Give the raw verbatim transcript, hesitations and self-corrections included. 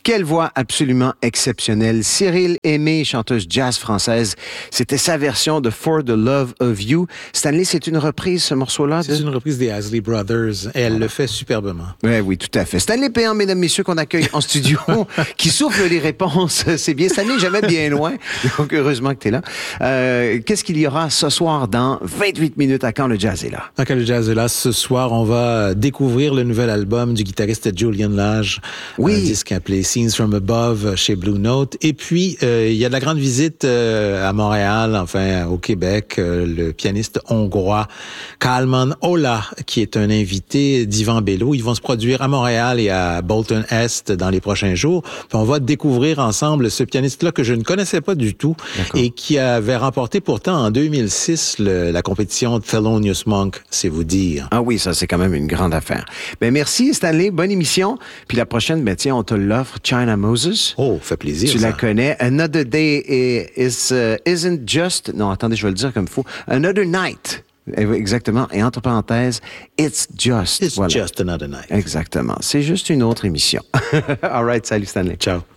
Quelle voix absolument exceptionnelle. Cyril Aimé, chanteuse jazz française. C'était sa version de For the Love of You. Stanley, c'est une reprise, ce morceau-là? C'est de... une reprise des Isley Brothers et elle voilà. le fait superbement. Oui, oui, tout à fait. Stanley Péan, mesdames, messieurs, qu'on accueille en studio, qui souffle les réponses. C'est bien. Stanley, jamais bien loin. Donc, heureusement que tu es là. Euh, qu'est-ce qu'il y aura ce soir dans vingt-huit minutes à Quand le Jazz est là? À Quand le Jazz est là, ce soir, on va découvrir le nouvel album du guitariste Julian Lage. Oui. Un disque appelé Scenes from Above chez Blue Note. Et puis, euh, il y a de la grande visite euh, à Montréal, enfin au Québec, euh, le pianiste hongrois Kalman Ola, qui est un invité d'Yvan Bello. Ils vont se produire à Montréal et à Bolton Est dans les prochains jours. Puis on va découvrir ensemble ce pianiste-là que je ne connaissais pas du tout D'accord. et qui avait remporté pourtant en deux mille six le, la compétition Thelonious Monk, c'est vous dire. Ah oui, ça c'est quand même une grande affaire. Ben merci Stanley, bonne émission. Puis la prochaine, ben tiens, on te l'offre, China Moses. Oh, fait plaisir. Tu ça. la connais. Another Day is, uh, isn't just... Non, attendez, je vais le dire comme il faut. Another Night. Exactement. Et entre parenthèses, It's Just. It's voilà. just another night. Exactement. C'est juste une autre émission. All right, salut Stanley. Ciao.